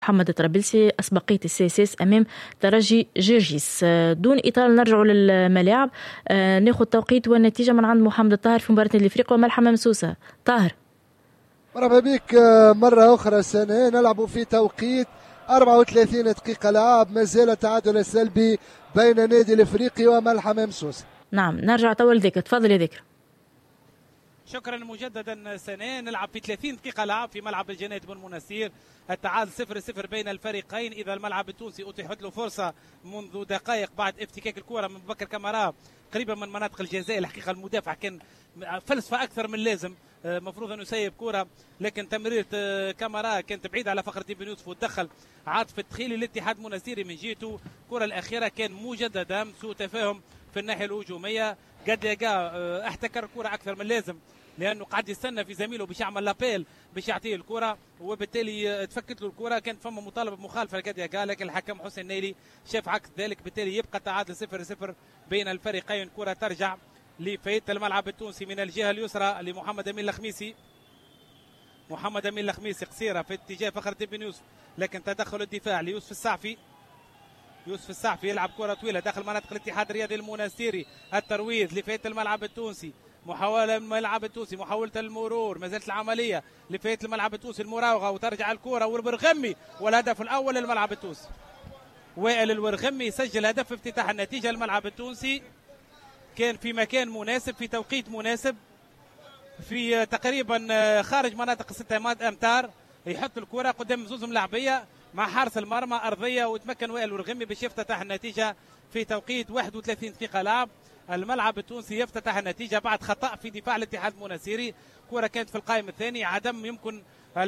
محمد طرابلسي أسبقية السيسيس أمام ترجي جرجيس. دون إطالة نرجع للملاعب، ناخذ توقيت والنتيجة من عند محمد الطاهر في مباراة الإفريقيا وملحمة مسوسة. طاهر، مرحبا بك مرة أخرى. سنة نلعب في توقيت 34 دقيقة لعب، ما زال التعادل السلبي بين نادي الإفريقي وملحمة مسوسة. نعم، نرجع طول ذكر. تفضل يا ذكر. شكرا مجددا. سنة نلعب في 30 دقيقة لعب في ملعب الجنيد بن مناسير، التعادل 0-0 بين الفريقين. إذا الملعب التونسي أتيحت له فرصة منذ دقائق بعد افتكاك الكرة من بكر كامارا قريبا من مناطق الجزاء. الحقيقة المدافع كان فلسفة أكثر من لازم، مفروض أن يسيب كرة، لكن تمريرة كامارا كانت بعيدة على فخر الدين بن يوسف، ودخل عاطف التخيلي للاتحاد المناسيري من جهته. الكرة الأخيرة كان مجددا سوء تفاهم في الناحية الهجومية. قد يقع احتكر الكرة أكثر من لازم، لانه قاعد يستنى في زميله باش يعمل لابيل باش يعطيه الكره، وبالتالي تفكت له الكره. كانت فما مطالبه بمخالفه لكادياكا، لكن الحكم حسين نيلي شاف عكس ذلك، بالتالي يبقى التعادل 0-0 بين الفريقين. كره ترجع لفايت الملعب التونسي من الجهه اليسرى لمحمد امين الخميسي. محمد امين الخميسي قصيره في اتجاه فخر الدين بن يوسف، لكن تدخل الدفاع ليوسف السعفي. يوسف السعفي يلعب كره طويله داخل مناطق الاتحاد الرياضي المناسيري. الترويض لفايت الملعب التونسي، محاولة الملعب التونسي، محاولة المرور، ما زالت العملية لفايت الملعب التونسي، المراوغة وترجع الكرة والورغمي، والهدف الأول للملعب التونسي. وائل الورغمي يسجل هدف افتتاح النتيجة. الملعب التونسي كان في مكان مناسب في توقيت مناسب، في تقريبا خارج مناطق 6 أمتار، يحط الكرة قدام زوز ملاعبية مع حارس المرمى أرضية، وتمكن وائل الورغمي باش يفتتح النتيجة في توقيت 31 دقيقة لعب. الملعب التونسي يفتتح النتيجة بعد خطأ في دفاع الاتحاد المناسيري. كرة كانت في القائم الثاني، عدم يمكن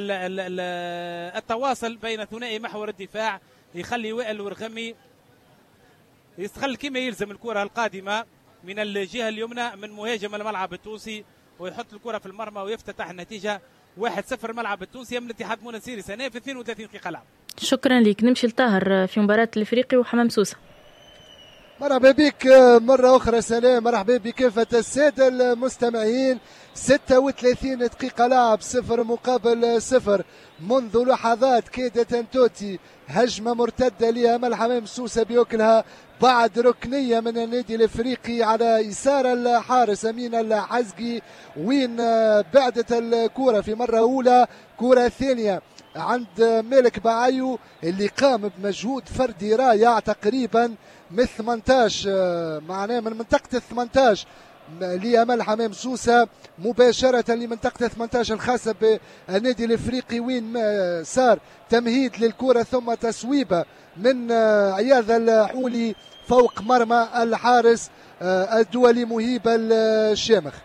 التواصل بين ثنائي محور الدفاع، يخلي وائل الورغمي يستغل كما يلزم الكرة القادمة من الجهة اليمنى من مهاجم الملعب التونسي، ويحط الكرة في المرمى ويفتتح النتيجة 1-0 الملعب التونسي من الاتحاد المناسيري سنة في 32 دقيقة لعب. شكرا لك. نمشي لطاهر في مباراة الإفريقي وحمام سوسة. مرحبا بك مرة أخرى. سلام، مرحبا بكافة السادة المستمعين. 36 دقيقة لعب، 0-0 منذ لحظات. كادت أن تؤتي هجمة مرتدة لأمل حمام سوسة بيوكلها بعد ركنية من النادي الإفريقي على يسار الحارس أمين الحزقي، وين بعدت الكرة في مرة أولى. كرة ثانية عند مالك بعايو اللي قام بمجهود فردي رائع، تقريبا من 18 معناه من منطقة 18 لأمل حمام سوسة مباشرة لمنطقة 18 الخاصة بالنادي الإفريقي، وين صار تمهيد للكرة ثم تسويبة من عياذ الحولي فوق مرمى الحارس الدولي مهيب الشامخ.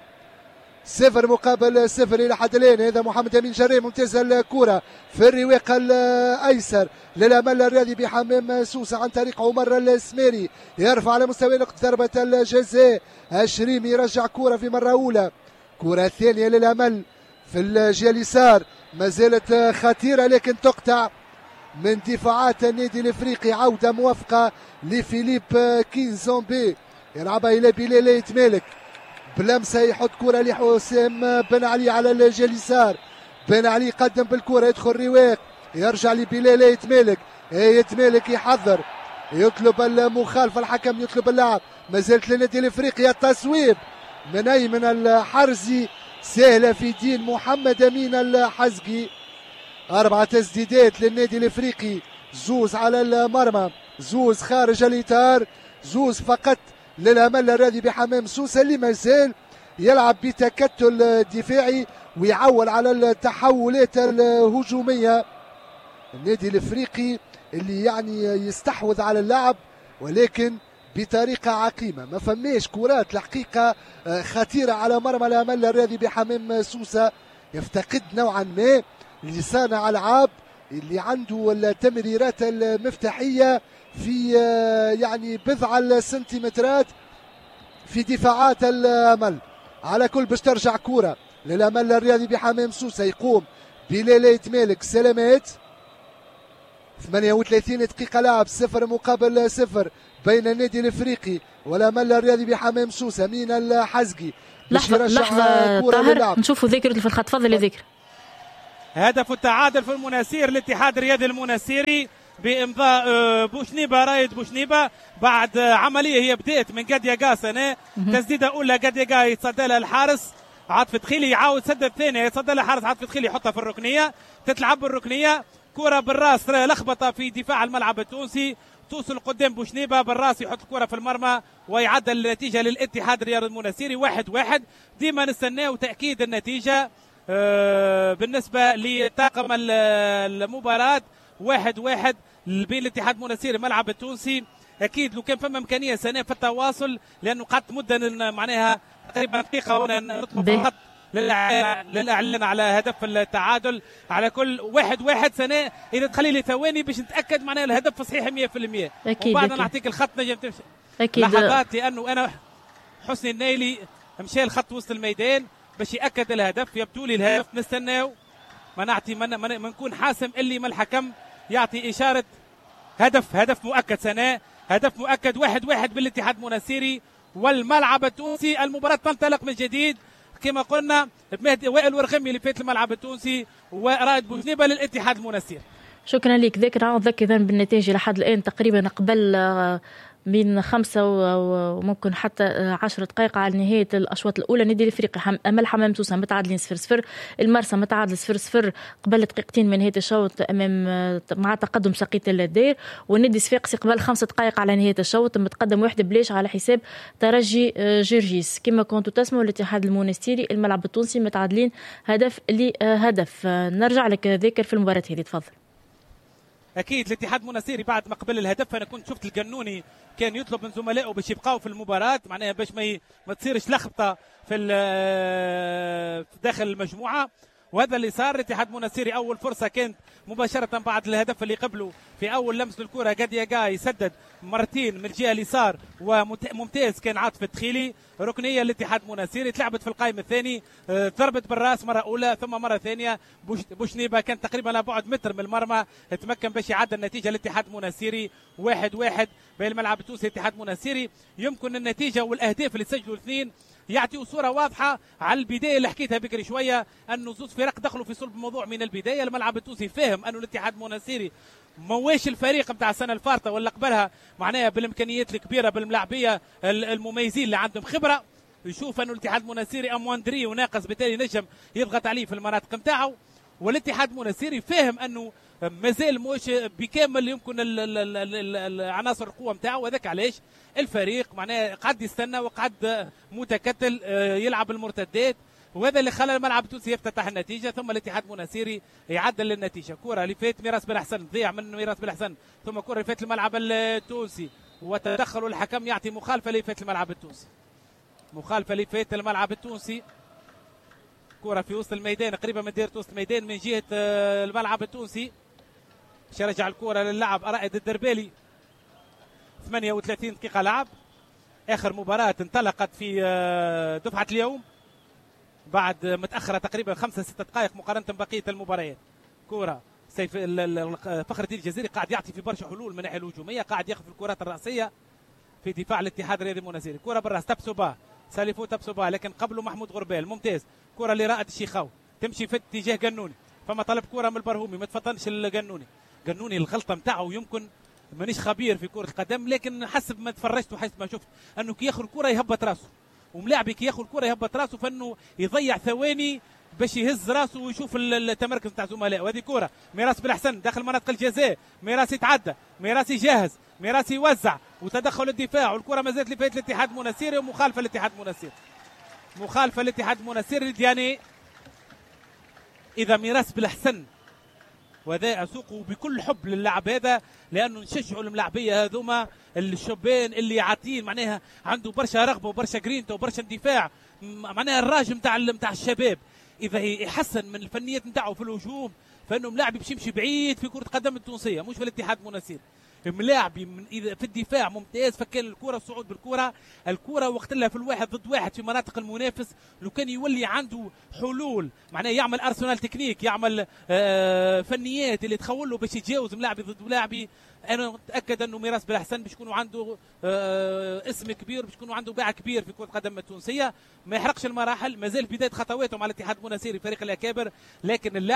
0-0 إلى حد الآن. هذا محمد أمين جري ممتاز الكرة في الرواق الأيسر للأمل الرياضي بحمام سوسة عن طريق عمر السميري، يرفع على مستوى ضربة الجزاء. الشريمي يرجع كرة في مرة أولى. كرة ثانية للأمل في الجهة اليسار، ما زالت خطيرة لكن تقطع من دفاعات النادي الإفريقي. عودة موفقة لفيليب كينزومبي، يلعبها إلى بلال يتمالك، بلمسه يحط كرة لحسام بن علي على الجهة اليسار. بن علي يقدم بالكرة، يدخل رواق، يرجع لبلال يتمالك. يتمالك يحضر، يطلب المخالفة، الحكم يطلب اللعب. ما زالت للنادي الافريقي التصويب من ايمن الحرزي، سهلة في دين محمد امين الحزقي. 4 تسديدات للنادي الافريقي، زوز على المرمى، زوز خارج الاطار، زوز فقط للأمل الرياضي بحمام سوسة اللي ما زال يلعب بتكتل دفاعي ويعول على التحولات الهجومية. النادي الافريقي اللي يعني يستحوذ على اللعب ولكن بطريقة عقيمة، ما فماش كرات الحقيقة خطيرة على مرمى الأمل الرياضي بحمام سوسة. يفتقد نوعا ما لصانع ألعاب اللي عنده التمريرات المفتاحية في يعني بضع السنتيمترات في دفاعات الأمل. على كل باش ترجع كرة للأمل الرياضي بحمام سوسة، يقوم بلال يتمالك. سلامات. 38 دقيقة لعب، 0-0 بين النادي الافريقي والأمل الرياضي بحمام سوسة. مين الحزقي لحظة طاهر، نشوفوا ذكر في الخط. تفضل يا ذكر. هدف التعادل في المناسير الاتحاد الرياضي المناسيري بامضاء بوشنيبه رايد بوشنيبه بعد عمليه هي بدات من قادياغا سنه تسديده اولى قادياغا يتصدى لها الحارس عاطف تخيلي يعاود سدد ثانيه يتصدى لها الحارس عاطف تخيلي يحطها في الركنيه تتلعب بالركنيه كره بالراس لخبطه في دفاع الملعب التونسي توصل قدام بوشنيبه بالراس يحط الكره في المرمى ويعدل النتيجه للاتحاد الرياضي المناسيري 1-1 ديما نستناو تاكيد النتيجه بالنسبه لطاقم المباراه 1-1 بين الاتحاد المناسيري الملعب التونسي. اكيد لو كان فما امكانيه سنه في التواصل لانه قعدت مده معناها تقريبا دقيقه وانا نطلب فقط للاعلان على هدف التعادل على كل 1-1 سنه اذا تخلي لي ثواني باش نتاكد معناها الهدف صحيح 100%. اكيد وبعد نعطيك الخط نجم تمشي اكيد لحظات لانه انا حسني النايلي مشى الخط وسط الميدان باش ياكد الهدف. يبدو لي الهدف نستناو ما نعطي ما نكون حاسم اللي من الحكم يعطي اشاره هدف مؤكد سنه هدف مؤكد 1-1 بالاتحاد المناسيري والملعب التونسي. المباراه تنطلق من جديد كما قلنا بمهدي وائل ورغمي اللي فات الملعب التونسي ورائد بوشنيبه للاتحاد المناسيري. شكرا لك. ذاك نعاود ذاك اذا بالنتائج لحد الان تقريبا قبل من 5 وممكن حتى 10 دقائق على نهاية الأشواط الأولى. نادي الإفريقي أمل حمام سوسة متعادلين 0-0. المرسى متعادل 0-0 قبل دقيقتين من نهاية الشوط أمام مع تقدم شقية الدير. والنادي الصفاقسي قبل 5 دقائق على نهاية الشوط متقدم 1-0 على حساب ترجي جرجيس. كما كنتوا تسمعوا الاتحاد المنستيري الملعب التونسي متعادلين هدف لهدف. نرجع لك ذاكر في المباراة هذه تفضل. اكيد الاتحاد المناسيري بعد ما قبل الهدف انا كنت شفت القنوني كان يطلب من زملائه باش يبقاو في المباراه معناها باش ما تصيرش لخبطه في داخل المجموعه وهذا اللي صار. الاتحاد المناسيري اول فرصه كانت مباشره بعد الهدف اللي قبله في اول لمس للكره قادياغا يسدد مرتين من الجهه اليسار وممتاز كان عاطف التخيلي. ركنيه الاتحاد المناسيري تلعبت في القائم الثاني ضربت بالراس مره اولى ثم مره ثانيه بوشنيبه كان تقريبا على بعد متر من المرمى تمكن باش يعدل النتيجه الاتحاد المناسيري 1-1 بين الملعب التونسي الاتحاد المناسيري. يمكن النتيجه والاهداف اللي سجلوا الاثنين يعطيوا صوره واضحه على البدايه اللي حكيتها بكري شويه انه زوج فرق دخلوا في صلب الموضوع من البدايه. الملعب التونسي فاهم انه الاتحاد المناسيري مواش الفريق نتاع السنه الفارطه ولا قبلها معناها بالامكانيات الكبيره بالملاعبيه المميزين اللي عندهم خبره. يشوف انه الاتحاد المناسيري امواندري وناقص بالتالي نجم يضغط عليه في المناطق نتاعو. والاتحاد المناسيري فاهم انه مازال موش بكامل يمكن العناصر القوه نتاعو وذاك علاش الفريق معناها قعد يستنى وقعد متكتل يلعب المرتدات وهذا اللي خلى الملعب التونسي يفتتح النتيجه. ثم الاتحاد المناسيري يعدل النتيجه. كره اللي فات ميراث بن حسن ضيع من ميراث بن حسن ثم كره اللي فات الملعب التونسي وتدخل الحكم يعطي مخالفه اللي فات الملعب التونسي. مخالفه اللي فات الملعب التونسي. كره في وسط الميدان قريبه من دائره وسط الميدان من جهه الملعب التونسي. باش يرجع الكره للعب رائد الدربالي. 38 دقيقه لعب. اخر مباراه انطلقت في دفعه اليوم بعد متاخره تقريبا 5-6 دقائق مقارنه بقيه المباريات. كره سيف فخر الدين الجزيري قاعد يعطي في برشا حلول من الناحيه الهجوميه قاعد ياخذ في الكرات الراسيه في دفاع الاتحاد الرياضي المناسيري. كره بالراس تبسوبا سالفو تبسوبا لكن قبله محمود غربال ممتاز. كره لرائد الشيخاوي تمشي في اتجاه قنوني فما طلب كره من البرهومي ما تفطنش القنوني. قنوني الغلطه نتاعو يمكن مانيش خبير في كره القدم لكن حسب ما تفرجت وحسب ما شفت انه كي ياخذ الكره يهبط راسه وملاعبي كي ياخذ الكره يهبط راسه فانه يضيع ثواني باش يهز راسه ويشوف التمركز نتاع زملائه. وهذه كره ميراث بن حسن داخل مناطق الجزاء. ميراث يتعدى ميراث يجهز ميراث يوزع وتدخل الدفاع والكره ما زالت لفائده الاتحاد المناسيري ومخالفه الاتحاد المناسيري. مخالفه الاتحاد المناسيري دياني. اذا ميراث بن حسن وهذا اسوقه بكل حب للاعب هذا لانه نشجعوا الملاعبيه هذوما الشبان اللي عاطين معناها عنده برشا رغبه وبرشا جرينتا وبرشا اندفاع معناها الراجل نتاع الشباب. اذا يحسن من الفنيات نتاعو في الهجوم فانه ملاعبي باش يمشي بعيد في كره القدم التونسيه مش في الاتحاد المناسيري. ملاعبي اذا في الدفاع ممتاز فكان الكره الصعود بالكره الكره وقت لها في الواحد ضد واحد في مناطق المنافس لو كان يولي عنده حلول معناه يعمل ارسنال تكنيك يعمل فنيات اللي تخول له باش يتجاوز ملاعبي ضد ملاعبي. انا متاكد انه ميراث بن حسن باش يكونوا عنده اسم كبير باش يكونوا عنده باع كبير في كره القدم التونسيه. ما يحرقش المراحل مازال بدايه خطواته مع الاتحاد المناسيري فريق الاكابر لكن اللاعب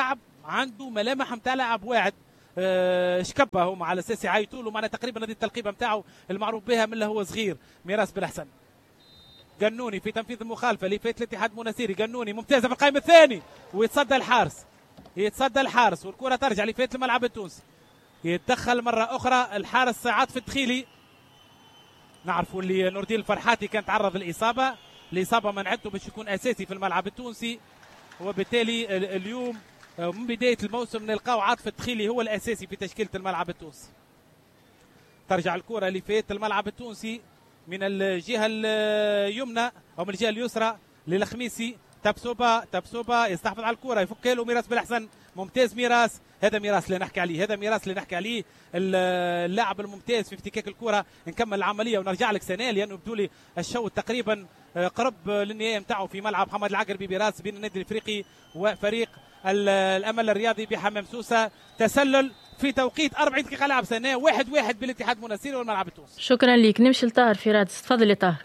عنده ملامح نتاع لاعب واعد شكبه هما على اساس يعيطوا له، معنا تقريبا هذه التلقيبه نتاعو المعروف بها من هو صغير. ميراث بالحسن قنوني في تنفيذ المخالفه اللي فات الاتحاد المناسيري. قنوني ممتازه في القائم الثاني ويتصدى الحارس والكره ترجع لفات الملعب التونسي. يتدخل مره اخرى الحارس عاطف الدخيلي. نعرفوا اللي نور الدين الفرحاتي كان تعرض الاصابه منعته باش يكون اساسي في الملعب التونسي، وبالتالي اليوم من بدايه الموسم نلقاو عاطف الدخيلي هو الاساسي في تشكيله الملعب التونسي. ترجع الكره لفات الملعب التونسي من الجهه اليمنى او من الجهه اليسرى للخميسي. تبسوبا يستحفظ على الكره، يفك له ميراث بالحسن. ممتاز ميراث، هذا ميراث اللي نحكي عليه، اللاعب الممتاز في افتكاك الكره. نكمل العمليه ونرجع لك سنه لانه يبدو لي الشوط تقريبا قرب للنهايه نتاعو في ملعب محمد العقربي براس بين النادي الافريقي وفريق الامل الرياضي بحمام سوسه. تسلل في توقيت 40 دقيقه لعب سنه 1-1 بالاتحاد المناسيري والملعب التونسي. شكرا لك. نمشي لطاهر في رادس. تفضل يا طاهر.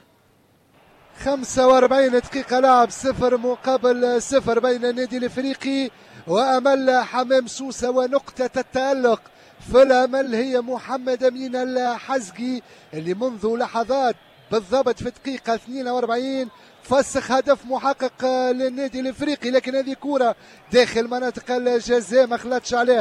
45 دقيقة لعب 0-0 بين النادي الافريقي وامل حمام سوسة، ونقطة التألق في الامل هي محمد امين الحزقي اللي منذ لحظات بالضبط في دقيقة 42 فسخ هدف محقق للنادي الافريقي. لكن هذه كرة داخل مناطق الجزاء ما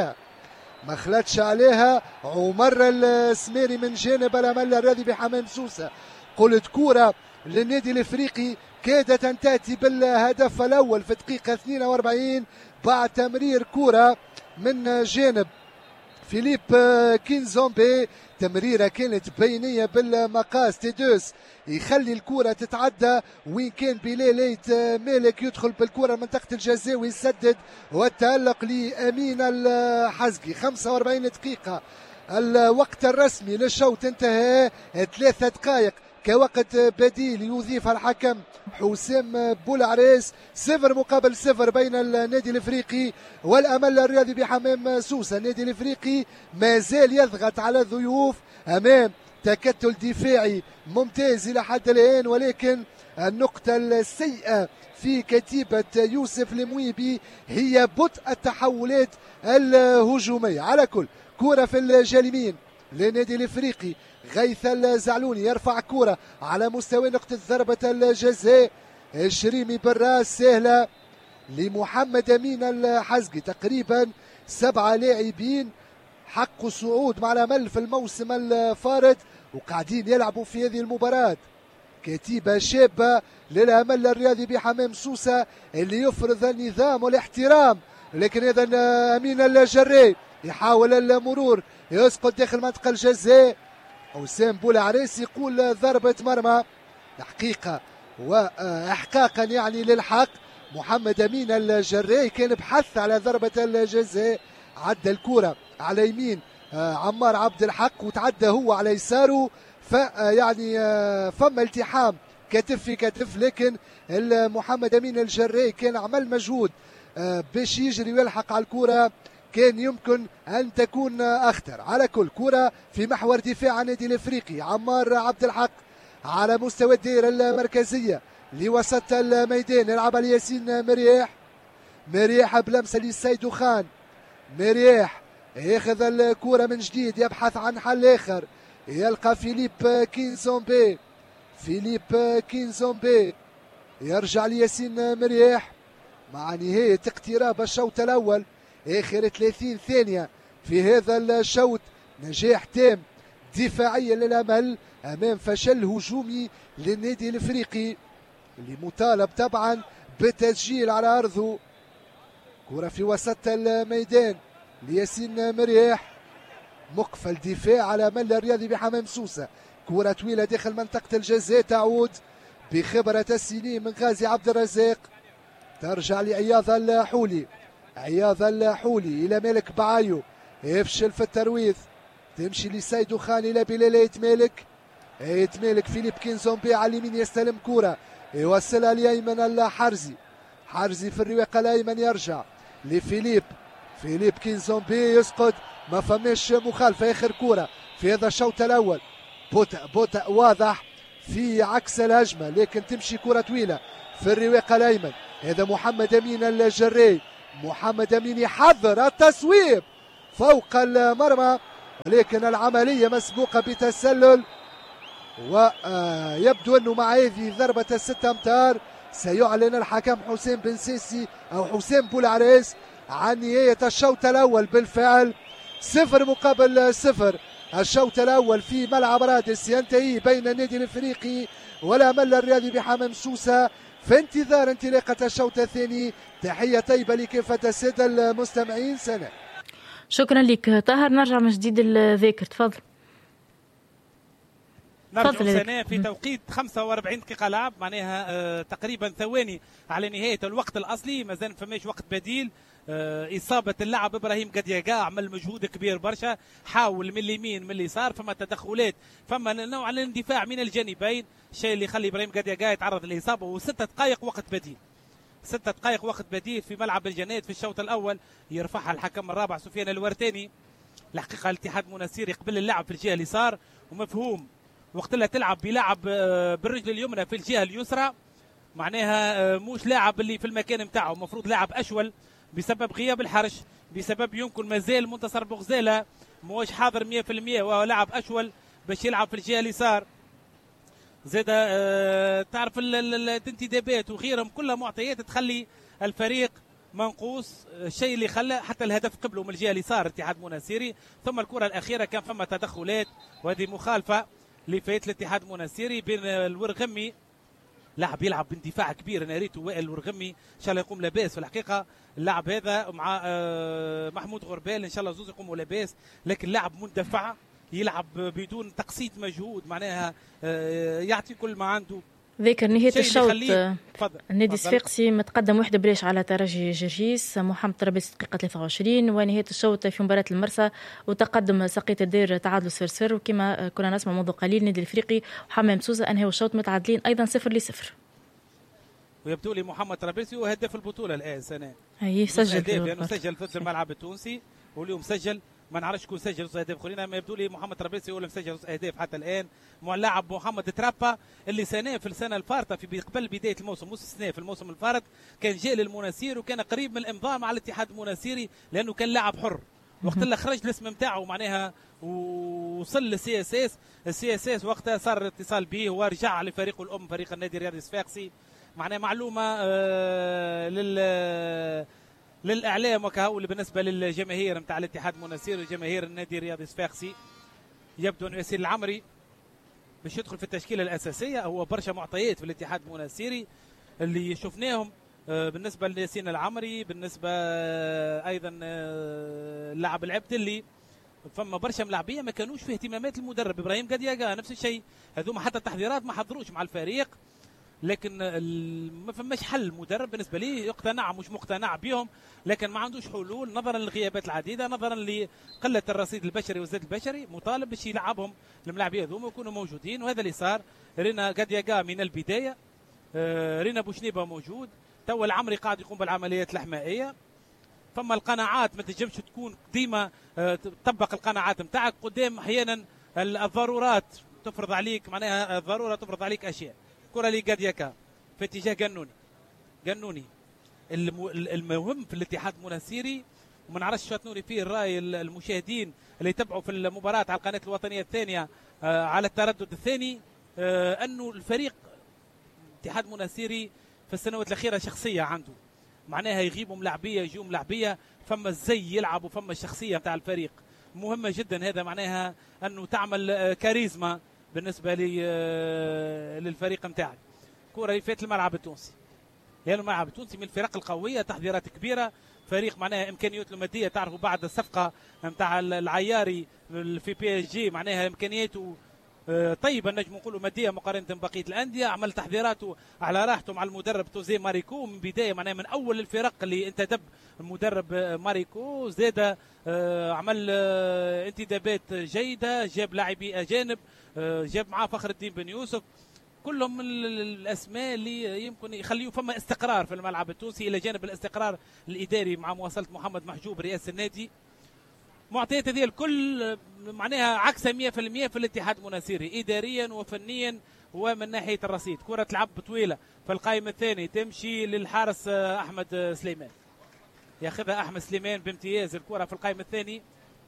خلتش عليها عمر السميري من جانب الامل الرياضي بحمام سوسة. قلت كرة للنادي الافريقي كادت ان تاتي بالهدف الاول في دقيقة 42 بعد تمرير كرة من جانب فيليب كينزومبي. تمريرة كانت بينية بالمقاس تيدوس يخلي الكرة تتعدى وين كان بليليت مالك يدخل بالكرة منطقة الجزاء ويسدد، والتألق لأمين الحزقي. 45 دقيقة الوقت الرسمي للشوط انتهى 3 دقائق كوقت بديل يضيف الحكم حسام بولعريس. 0-0 بين النادي الافريقي والامل الرياضي بحمام سوسة. النادي الافريقي ما زال يضغط على الضيوف امام تكتل دفاعي ممتاز الى حد الان، ولكن النقطة السيئة في كتيبة يوسف المويبي هي بطء التحولات الهجومية. على كل كرة في الجانبين للنادي الافريقي. غيث الزعلوني يرفع كرة على مستوى نقطة ضربة الجزاء. الشريمي بالراس سهلة لمحمد امين الحزقي. تقريبا 7 لاعبين حقوا صعود مع الامل في الموسم الفارط وقاعدين يلعبوا في هذه المباراة. كتيبة شابة للامل الرياضي بحمام سوسة اللي يفرض النظام والاحترام. لكن اذا امين الجري يحاول المرور يسقط داخل منطقة الجزاء. حسام بولعريس يقول ضربة مرمى حقيقة واحقاقا يعني للحق. محمد امين الجراي كان بحث على ضربة الجزاء، عدى الكرة على يمين عمار عبد الحق وتعدى هو على يساره، فيعني فما التحام كتف في كتف. لكن محمد امين الجراي كان عمل مجهود باش يجري ويلحق على الكرة، كان يمكن أن تكون أخطر. على كل كرة في محور دفاع النادي الافريقي. عمار عبد الحق على مستوى الدائرة المركزية لوسط الميدان يلعب ياسين مرياح بلمسة لسيدو خان. مرياح ياخذ الكرة من جديد يبحث عن حل آخر، يلقى فيليب كينزومبي يرجع لياسين مرياح مع نهاية اقتراب الشوط الأول. آخر 30 ثانية في هذا الشوط. نجاح تام دفاعيا للأمل أمام فشل هجومي للنادي الافريقي اللي مطالب طبعا بالتسجيل على أرضه. كرة في وسط الميدان لياسين مرياح، مقفل دفاع على أمل الرياضي بحمام سوسة. كرة طويلة داخل منطقة الجزاء تعود بخبرة السنين من غازي عبد الرزاق، ترجع لعياض الحولي إلى مالك بعايو، يفشل في الترويض، تمشي لسيدو خان إلى بلال ايت مالك فيليب كينزومبي على اليمين يستلم كرة يوصلها لأيمن الحرزي في الرواق الأيمن يرجع لفيليب كينزومبي يسقط، ما فماش مخالفة. آخر كرة في هذا الشوط الأول، بطء واضح في عكس الهجمة، لكن تمشي كرة طويلة في الرواق الأيمن. هذا محمد أمين الجراي محمد امين يحضر التصويب فوق المرمى، ولكن العمليه مسبوقه بتسلل، ويبدو انه مع هذه ضربه الستة امتار سيعلن الحكم حسين بن سيسي او حسين بولعريس عن نهايه الشوط الاول. بالفعل 0-0 الشوط الاول في ملعب رادس ينتهي بين النادي الافريقي والامل الرياضي بحمام سوسه في انتظار انطلاقه الشوط الثاني. تحيه طيبه لكافه الساده المستمعين. سنة شكرا لك طاهر. نرجع من جديد الذاكر، تفضل. نرجع سنة في توقيت 45 دقيقة لعب، معناها تقريبا ثواني على نهاية الوقت الأصلي، مازال فماش وقت بديل. إصابة اللاعب إبراهيم قدياقا عمل مجهود كبير برشا، حاول من اليمين من اليسار، فما تدخلات، فما نوع من الاندفاع من الجانبين، الشيء اللي يخلي إبراهيم قدياقا يتعرض للإصابة. و6 دقائق وقت بديل، 6 دقائق وقت بديل في ملعب الجنات في الشوط الأول، يرفعها الحكم الرابع سفيان الورتاني. الحقيقة الاتحاد المنستير يقبل اللعب في الجهة اليسار، ومفهوم وقت اللي تلعب بيلعب بالرجل اليمنى في الجهة اليسرى، معناها مش لاعب اللي في المكان نتاعو، المفروض لاعب أشول بسبب غياب الحرش، بسبب يمكن مازال منتصر بوغزالة موش حاضر 100%، وهو لاعب أشول باش يلعب في الجهة اليسار. زاد تعرف الانتدابات وغيرهم كلها معطيات تخلي الفريق منقوص، الشيء اللي خلى حتى الهدف قبله من الجهة اليسار اتحاد منستيري. ثم الكرة الأخيرة كان فما تدخلات، وهذه مخالفة لفايت الاتحاد المنستيري بين الورغمي، لاعب يلعب باندفاع كبير. انا ريته وائل الورغمي ان شاء الله يقوم لاباس في الحقيقه اللاعب هذا مع محمود غربال ان شاء الله زوز يقوموا لاباس، لكن لاعب مندفع يلعب بدون تقسيط مجهود، معناها يعطي كل ما عنده. ذكر نهاية الشوط النادي الصفاقسي متقدم 1-0 على ترجي جرجيس، محمد طرابلسي دقيقة 23، ونهاية الشوط في مباراة المرسى وتقدم سقية الدير تعادل 0-0. وكما كنا نسمع منذ قليل النادي الافريقي وحمام سوسة انهوا الشوط متعادلين ايضا 0-0. ويبدو لي محمد طرابلسي هو هداف البطولة الان سنة، اي سجل لانه سجل في الملعب التونسي، واليوم سجل، ما نعرفش شكون سجل اهداف اخرين، ما يبدو لي محمد طرابلسي هو اللي مسجل اهداف حتى الان، مع اللاعب محمد ترابا اللي سنه في السنه الفارطه في قبل بدايه الموسم، مش السنه في الموسم الفارط كان جاء للمناسير وكان قريب من الامضاء مع الاتحاد المناسيري لانه كان لاعب حر. وقت اللي خرج الاسم نتاعو معناها وصل للسي اس اس، السي اس اس وقتها صار اتصال به ورجع لفريقه الام فريق النادي الرياضي الصفاقسي. معناها معلومه للاعلام وكهو بالنسبه للجماهير نتاع الاتحاد المناسير وجماهير النادي الرياضي الصفاقسي. يبدو انه ياسين العمري باش يدخل في التشكيله الاساسيه، هو برشا معطيات في الاتحاد المناسيري اللي شفناهم بالنسبه لياسين العمري، بالنسبه ايضا اللاعب العبد اللي فما برشا ملاعبيه ما كانوش في اهتمامات المدرب ابراهيم قدياقا، نفس الشيء هذوما حتى التحضيرات ما حضروش مع الفريق، لكن ما فماش حل مدرب بالنسبه لي يقتنع مش مقتنع بهم، لكن ما عندوش حلول نظرا للغيابات العديده، نظرا لقله الرصيد البشري والزاد البشري، مطالب باش يلعبهم الملاعبيه هذوما يكونوا موجودين، وهذا اللي صار. رينا قدياقا من البدايه، رينا بوشنيبه موجود، تو العمري قاعد يقوم بالعمليات الحمائيه. فما القناعات ما تنجمش تكون ديما تطبق القناعات نتاعك قدام، احيانا الضرورات تفرض عليك، معناها الضروره تفرض عليك اشياء. كرة لقدياقا في اتجاه قنوني المهم في الاتحاد المناسيري، وما نعرفش شاتنوني فيه الراي المشاهدين اللي يتبعوا في المباراة على القناة الوطنية الثانية على التردد الثاني، انه الفريق الاتحاد المناسيري في السنوات الاخيره شخصيه عنده، معناها يغيبوا ملاعبيه يجوا ملاعبيه، فما الزي يلعب وفما الشخصيه نتاع الفريق مهمه جدا. هذا معناها انه تعمل كاريزما بالنسبه للفريق نتاعك. كره اللي فات الملعب التونسي، لانه الملعب التونسي من الفرق القويه، تحضيرات كبيره، فريق معناها امكانياته الماديه تعرفوا بعد الصفقه نتاع العياري في بي اس جي، معناها امكانياته طيبه نجم نقولوا ماديه مقارنه ببقيه الانديه، عمل تحضيراته على راحته مع المدرب توزي ماريكو من بدايه، معناها من اول الفرق اللي انتدب المدرب ماريكو، زاد عمل انتدابات جيده، جاب لاعبي اجانب، جاب معاه فخر الدين بن يوسف، كلهم من الاسماء اللي يمكن يخليوا فما استقرار في الملعب التونسي، الى جانب الاستقرار الاداري مع مواصله محمد محجوب رئاسه النادي. معطيات هذه الكل معناها عكس 100% في الاتحاد المناسيري اداريا وفنيا ومن ناحيه الرصيد. كره تلعب طويله في القائمه الثاني تمشي للحارس احمد سليمان. ياخذها احمد سليمان بامتياز. الكره في القائم الثاني،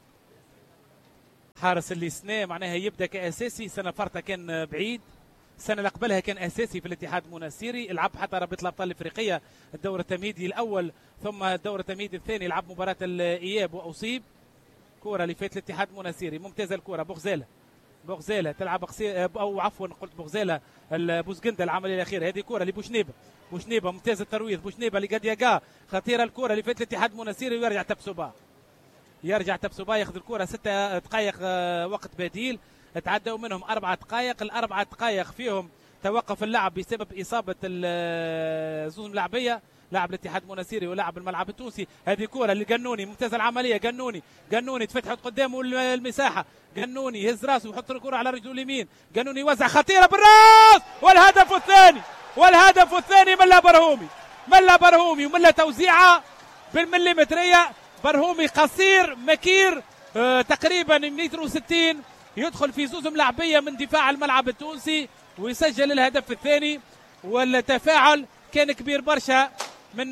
حارس اللي سنة معناها يبدا كاساسي. سنه فرطه كان بعيد، السنه اللي قبلها كان اساسي في الاتحاد المنستيري، لعب حتى رابطه الابطال الافريقيه الدور التمهيدي الاول ثم الدور التمهيدي الثاني، لعب مباراه الاياب واصيب. كره اللي فات الاتحاد المنستيري ممتازه. الكره بوغزاله تلعب او عفوا قلت بوغزاله بوزقنده العمليه الاخيره. هذه كره لبوشنيبه، بوشنيبه ممتاز الترويض، بوشنيبه لقادياقا خطيره. الكره اللي فات الاتحاد المنستيري ويرجع تبسوبا ياخذ الكره 6 دقائق وقت بديل، تعدوا منهم 4 دقائق. الاربع دقائق فيهم توقف اللعب بسبب اصابه الزوز ملاعبيه، لاعب الاتحاد المنستيري ولاعب الملعب التونسي. هذه كره لقنوني ممتازه العمليه، قنوني تفتحت قدامه المساحه، قنوني يهز راسه ويحط الكره على رجله اليمين، قنوني يوزع خطيره بالراس والهدف الثاني ملا برهومي وملا توزيعه بالمليمتريه. برهومي قصير مكير تقريبا 160 متر، يدخل في زوز ملاعبيه من دفاع الملعب التونسي ويسجل الهدف الثاني. والتفاعل كان كبير برشا من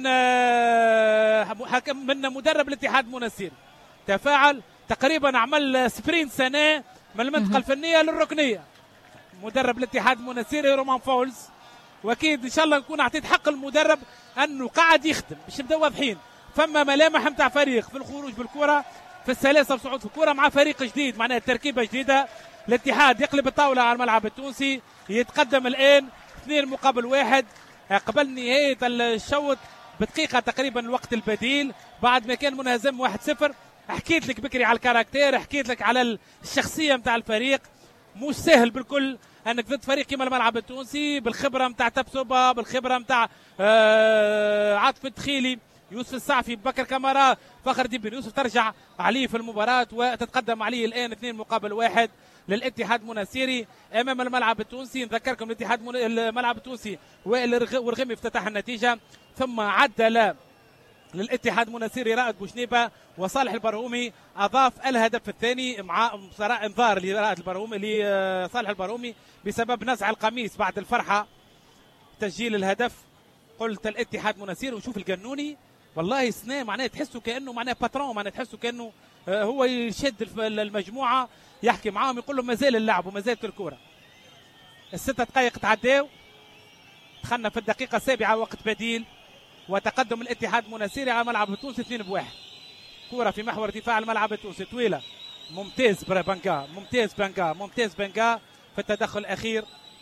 مدرب الاتحاد المنستيري، تفاعل تقريبا عمل سبرينت سنه من المنطقه الفنيه للركنيه مدرب الاتحاد المنستيري رومان فولز. واكيد ان شاء الله نكون اعطيت حق المدرب انه قاعد يخدم باش نبداو واضحين. فما ملامح نتاع فريق في الخروج بالكره، في السلاسه بصعود في الكره مع فريق جديد، معناها تركيبه جديده. الاتحاد يقلب الطاوله على الملعب التونسي، يتقدم الان 2-1 قبل نهايه الشوط بدقيقه تقريبا الوقت البديل بعد ما كان منهزم 1-0. حكيت لك بكري على الكاركتير، حكيت لك على الشخصيه نتاع الفريق. مش سهل بالكل انك ضد فريق كيما الملعب التونسي، بالخبره نتاع تبسوبا، بالخبره نتاع عاطف الدخيلي، يوسف السعفي، بكر كمارا، فخر الدين بن يوسف، ترجع عليه في المباراة وتتقدم عليه الآن 2-1 للاتحاد المنستيري أمام الملعب التونسي. نذكركم الملعب التونسي وائل ورغمي افتتح النتيجة، ثم عدل للاتحاد المنستيري رائد بوشنيبة، وصالح البرهومي أضاف الهدف الثاني مع انذار لرائد البرهومي لصالح البرهومي بسبب نزع القميص بعد الفرحة تسجيل الهدف. قلت الاتحاد المنستيري. وشوف القنوني والله سنة معناه تحسه كأنه معناه باترون، معناه تحسه كأنه هو يشد المجموعة، يحكي معاهم يقول لهم مازال اللعب ومازالت الكرة. 6 دقائق تعداو، دخلنا في الدقيقة 7 وقت بديل، وتقدم الاتحاد المنستيري على الملعب التونسي 2-1. كرة في محور دفاع الملعب التونسي طويلة، ممتاز ممتاز بنغا في التدخل الأخير.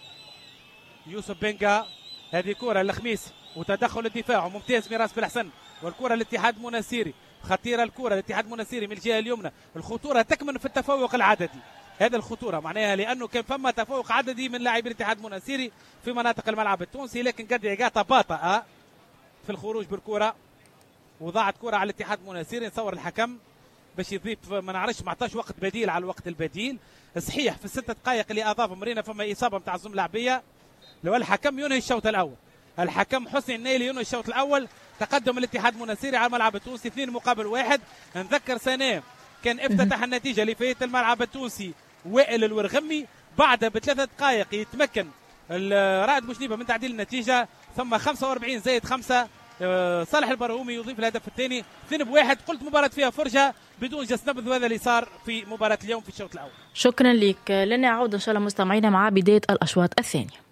يوسف بنغا، هذه كرة للخميس وتدخل الدفاع ممتاز ميراس بالحسن، والكرة للاتحاد المنستيري خطيرة. الكرة للاتحاد المنستيري من الجهة اليمنى، الخطورة تكمن في التفوق العددي. هذا الخطورة معناها لأنه كان فما تفوق عددي من لاعبي الاتحاد المنستيري في مناطق الملعب التونسي، لكن قد يقاطع باطأ في الخروج بالكرة، وضاعت كرة على الاتحاد المنستيري. نصور الحكم باش يضيف ما نعرفش ما عطاش وقت بديل على الوقت البديل. صحيح في ال6 دقائق اللي أضافهم مرينا فما إصابة نتاع الزوم لاعبية. لو الحكم ينهي الشوط الأول، الحكم حسني النيلي ينهي الشوط الأول. تقدم الاتحاد المنستيري على الملعب التونسي 2-1. نذكر سنة كان افتتح النتيجة لفريق الملعب التونسي وائل الورغمي، بعد ب3 دقائق يتمكن رائد بوشنيبة من تعديل النتيجة، ثم 45 زائد 5 صالح البرهومي يضيف الهدف الثاني 2-1. قلت مباراة فيها فرجة بدون جس نبذ، وهذا اللي صار في مباراة اليوم في الشوط الأول. شكرا لك. لنا عودة إن شاء الله مستمعينا مع بداية الأشواط الثانية.